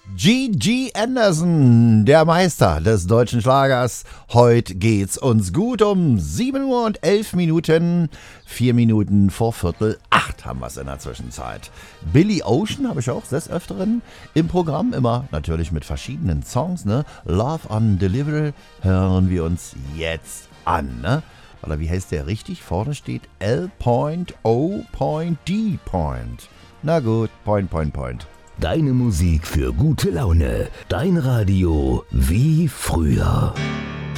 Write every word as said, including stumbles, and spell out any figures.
G G Anderson, der Meister des deutschen Schlagers. Heute geht's uns gut um sieben Uhr und elf Minuten. Vier Minuten vor Viertel acht haben wir es in der Zwischenzeit. Billy Ocean habe ich auch des Öfteren im Programm, immer natürlich mit verschiedenen Songs. Ne? Love Undeliverable hören wir uns jetzt an. Ne? Oder wie heißt der richtig? Vorne steht L O D. Na gut, Point, Point, Point. Deine Musik für gute Laune. Dein Radio wie früher.